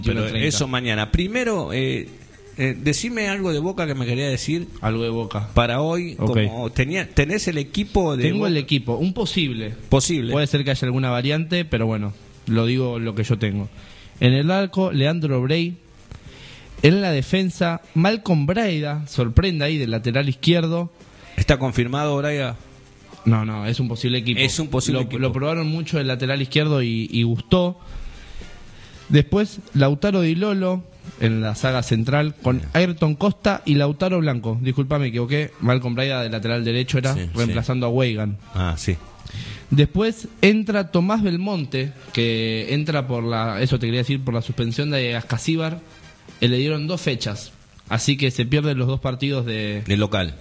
Pero eso mañana. Primero, decime algo de Boca que me quería decir. Algo de Boca. Para hoy, okay. Como tenés el equipo de Tengo Boca. El equipo, un posible. Posible. Puede ser que haya alguna variante, pero bueno, lo digo lo que yo tengo. En el arco, Leandro Brey. En la defensa, Malcolm Braida, sorprende ahí del lateral izquierdo. ¿Está confirmado, Braida? No, es un posible equipo. Es un posible equipo. Lo probaron mucho el lateral izquierdo y gustó. Después, Lautaro Di Lolo en la saga central con Ayrton Costa y Lautaro Blanco. Disculpa, me equivoqué. Malcolm Braida de lateral derecho era, reemplazando a Weigan. Ah, sí. Después entra Tomás Belmonte, que entra por eso te quería decir, por la suspensión de Ascasíbar. Le dieron 2 fechas, así que se pierden los 2 partidos de local.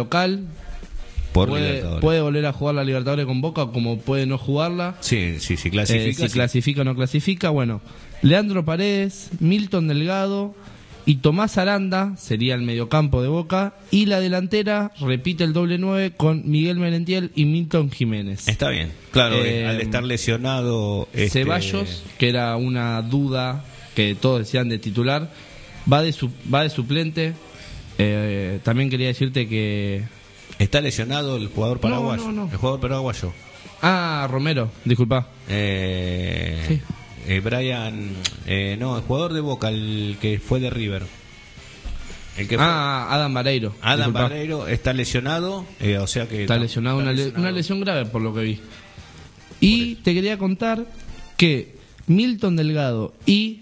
Puede volver a jugar la Libertadores con Boca, como puede no jugarla. Sí, clasifica. Si clasifica o no clasifica. Bueno, Leandro Paredes, Milton Delgado y Tomás Aranda sería el mediocampo de Boca. Y la delantera repite el doble 9 con Miguel Merentiel y Milton Jiménez. Está bien, claro, al estar lesionado Ceballos, que era una duda que todos decían de titular, va de suplente. También quería decirte que está lesionado el jugador paraguayo. No. El jugador paraguayo. Ah, Romero, disculpa. Sí. Brian, el jugador de Boca, el que fue de River. Adam Vareiro. Adam Vareiro está lesionado, o sea que está lesionado, una lesión grave por lo que vi. Y te quería contar que Milton Delgado y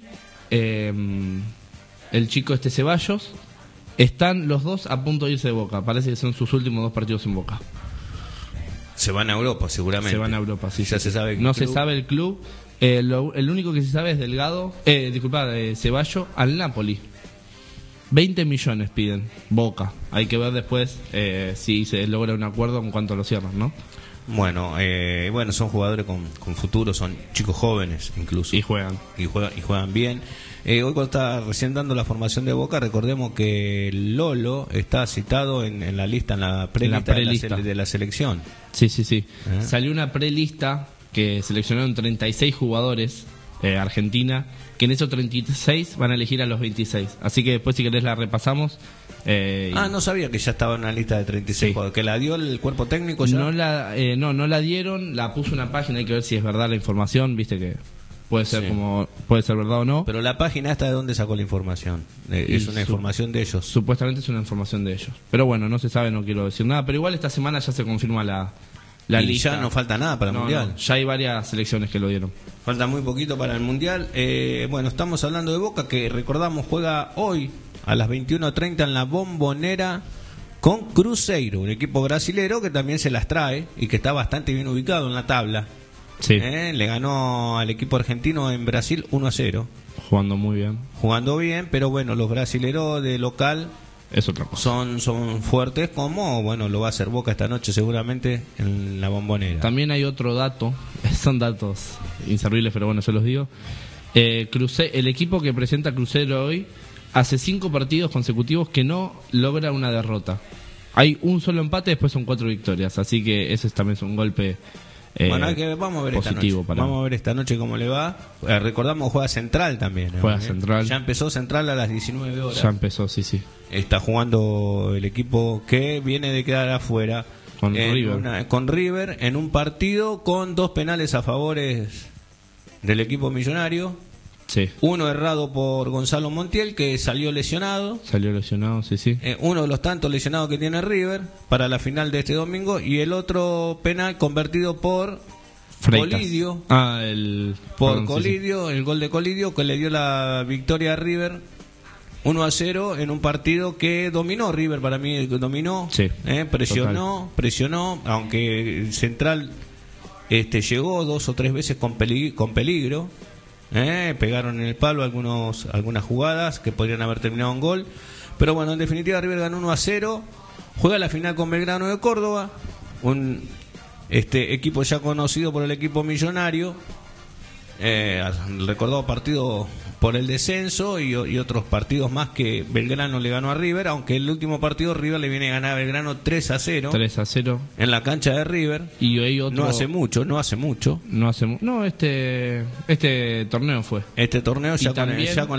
el chico Ceballos están los dos a punto de irse de Boca. Parece que son sus últimos 2 partidos en Boca. Se van a Europa, seguramente. Se van a Europa, sí. Ya se sabe. No se sabe el club. El único que se sabe es Delgado. Ceballos al Napoli. 20 millones piden Boca. Hay que ver después si se logra un acuerdo en cuanto lo cierran, ¿no? Bueno, son jugadores con futuro, son chicos jóvenes incluso. Y juegan bien. Hoy cuando está recién dando la formación de Boca, recordemos que Lolo está citado en la lista, en la prelista de la selección. Sí. Salió una prelista que seleccionaron 36 jugadores Argentina, que en esos 36 van a elegir a los 26. Así que después, si querés, la repasamos. No sabía que ya estaba en una lista de 36 jugadores. ¿Que la dio el cuerpo técnico ya? No la dieron, la puso una página, hay que ver si es verdad la información, viste que puede ser puede ser verdad o no. Pero la página esta, ¿de dónde sacó la información? ¿Es una información de ellos? Supuestamente es una información de ellos. Pero bueno, no se sabe, no quiero decir nada. Pero igual esta semana ya se confirma la lista. Ya no falta nada para el Mundial. Ya hay varias selecciones que lo dieron. Falta muy poquito para el Mundial. Estamos hablando de Boca, que recordamos juega hoy a las 21:30 en la Bombonera con Cruzeiro, un equipo brasilero que también se las trae y que está bastante bien ubicado en la tabla. Sí. Le ganó al equipo argentino en Brasil 1-0. Jugando bien, pero bueno, los brasileros de local es otra cosa. Son fuertes, como lo va a hacer Boca esta noche seguramente en la Bombonera. También hay otro dato, son datos inservibles, pero bueno, se los digo. El equipo que presenta Cruzeiro hoy hace 5 partidos consecutivos que no logra una derrota. Hay un solo empate, después son 4 victorias, así que ese también es un golpe vamos a ver positivo esta noche. Vamos a ver esta noche cómo le va. Recordamos, juega Central también. Juega Central. Ya empezó Central a las 19 horas. Ya empezó, sí. Está jugando el equipo que viene de quedar afuera con River. Con River en un partido con 2 penales a favores del equipo millonario. Sí. Uno errado por Gonzalo Montiel, que salió lesionado. Sí. Uno de los tantos lesionados que tiene River para la final de este domingo. Y el otro penal convertido por Freitas. Colidio. El gol de Colidio, que le dio la victoria a River 1-0 en un partido que dominó River. Para mí dominó. Sí. Presionó, aunque Central llegó 2 o 3 veces con peligro. Pegaron en el palo algunas jugadas que podrían haber terminado en gol. Pero bueno, en definitiva River ganó 1-0. Juega la final con Belgrano de Córdoba, un equipo ya conocido por el equipo millonario. Recordado partido por el descenso y otros partidos más que Belgrano le ganó a River, aunque el último partido River le viene a ganar a Belgrano 3-0 en la cancha de River. Y hay otro... No hace mucho. Este torneo fue. Este torneo ya con